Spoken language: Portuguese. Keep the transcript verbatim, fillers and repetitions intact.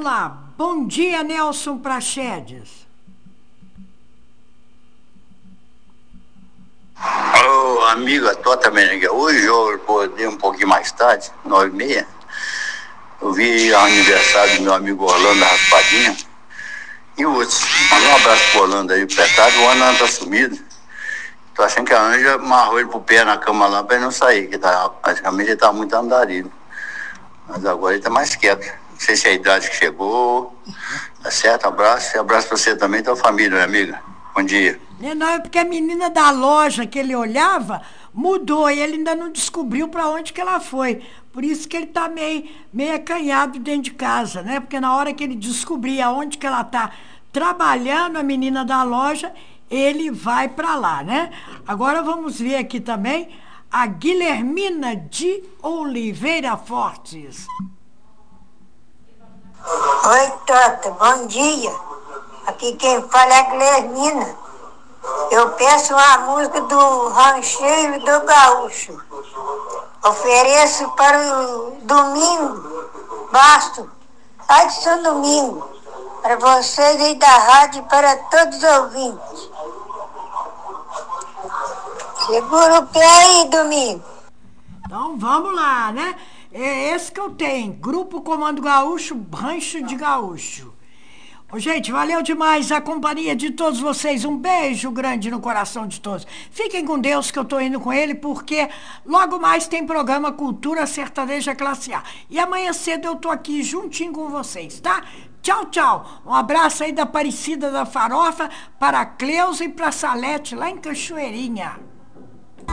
lá. Bom dia, Nelson Praxedes. Ô, amiga Tota Merengue, hoje eu acordei um pouquinho mais tarde, nove e meia. Eu vi o aniversário do meu amigo Orlando Raspadinha. E outros. Manda um abraço pro Orlando aí, apertado. O Orlando tá sumido. Tô achando que a Anja amarrou ele pro pé na cama lá pra ele não sair, que tá, praticamente ele tá muito andarilho. Mas agora ele tá mais quieto. Não sei se é a idade que chegou. Tá certo? Abraço. E abraço pra você também, tua família, minha amiga. Bom dia. É, não, é porque a menina da loja que ele olhava mudou e ele ainda não descobriu para onde que ela foi. Por isso que ele tá meio, meio acanhado dentro de casa, né? Porque na hora que ele descobrir aonde que ela tá trabalhando, a menina da loja, ele vai para lá, né? Agora vamos ver aqui também a Guilhermina de Oliveira Fortes. Oi, Tota, bom dia. Aqui quem fala é a Guilhermina. Eu peço uma música do Rancheiro do Gaúcho. Ofereço para o domingo, basto, lá de São Domingo, para vocês aí da rádio e para todos os ouvintes. Segura o pé aí, domingo. Então vamos lá, né? É esse que eu tenho. Grupo Comando Gaúcho, Rancho de Gaúcho. Ô, gente, valeu demais a companhia de todos vocês. Um beijo grande no coração de todos. Fiquem com Deus que eu tô indo com ele, porque logo mais tem programa Cultura Sertaneja Classe A. E amanhã cedo eu tô aqui juntinho com vocês, tá? Tchau, tchau. Um abraço aí da Aparecida da Farofa para a Cleusa e para a Salete lá em Cachoeirinha.